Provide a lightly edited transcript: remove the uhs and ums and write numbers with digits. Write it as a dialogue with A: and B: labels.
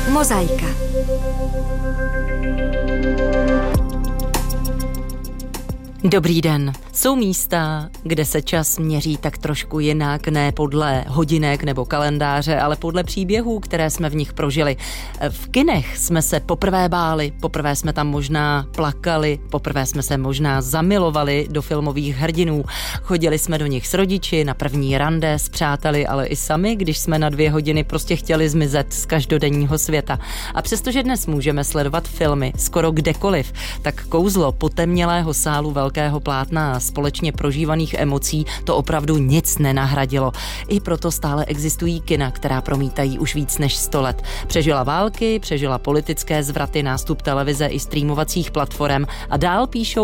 A: Mozaika. Dobrý den. Jsou místa, kde se čas měří tak trošku jinak, ne podle hodinek nebo kalendáře, ale podle příběhů, které jsme v nich prožili. V kinech jsme se poprvé báli, poprvé jsme tam možná plakali, poprvé jsme se možná zamilovali do filmových hrdinů. Chodili jsme do nich s rodiči, na první rande, s přáteli, ale i sami, když jsme na 2 hodiny prostě chtěli zmizet z každodenního světa. A přestože dnes můžeme sledovat filmy skoro kdekoliv, tak kouzlo potemnělého sálu velkého plátna a společně prožívaných emocí to opravdu nic nenahradilo. I proto stále existují kina, která promítají už víc než 100 let. Přežila války, přežila politické zvraty, nástup televize i streamovacích platform a dál píšou